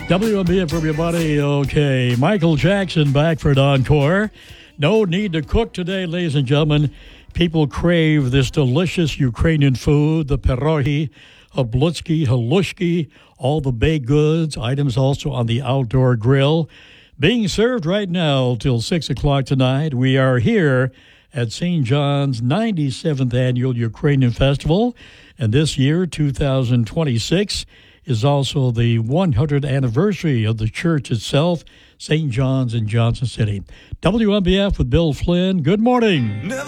WMBF, everybody. Okay, Michael Jackson back for an encore. No need to cook today, ladies and gentlemen. People crave this delicious Ukrainian food, the pierogi, hablutsky, halushki, all the baked goods, items also on the outdoor grill. Being served right now till 6 o'clock tonight. We are here at St. John's 97th Annual Ukrainian Festival. And this year, 2026, is also the 100th anniversary of the church itself, St. John's in Johnson City. WMBF with Bill Flynn. Good morning.